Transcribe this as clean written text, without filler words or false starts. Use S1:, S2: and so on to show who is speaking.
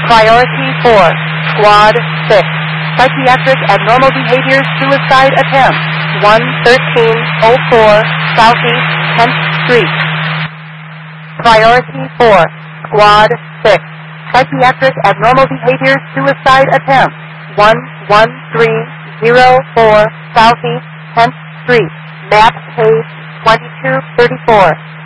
S1: Priority 4, Squad 6. Psychiatric abnormal behavior suicide attempt. 11304 Southeast 10th Street. Priority 4, Squad 6. Psychiatric abnormal behavior suicide attempt. 11304 Southeast 10th Street. Map page 2234.